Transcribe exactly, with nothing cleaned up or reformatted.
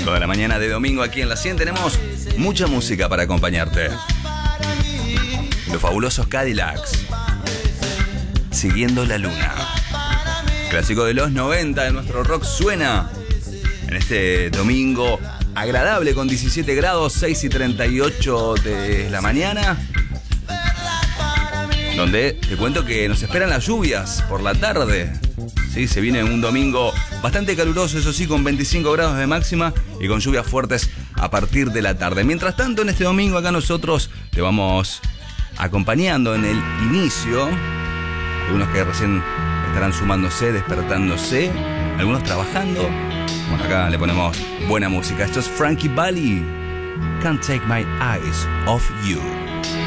Toda la mañana de domingo aquí en La cien tenemos mucha música para acompañarte. Los fabulosos Cadillacs, Siguiendo la Luna. Clásico de los noventa de nuestro rock suena en este domingo agradable con diecisiete grados, seis y treinta y ocho de la mañana. Donde te cuento que nos esperan las lluvias por la tarde. Sí, se viene un domingo bastante caluroso, eso sí, con veinticinco grados de máxima y con lluvias fuertes a partir de la tarde. Mientras tanto, en este domingo acá nosotros te vamos acompañando en el inicio. Algunos que recién estarán sumándose, despertándose, algunos trabajando. Bueno, acá le ponemos buena música. Esto es Frankie Valli, Can't Take My Eyes Off You.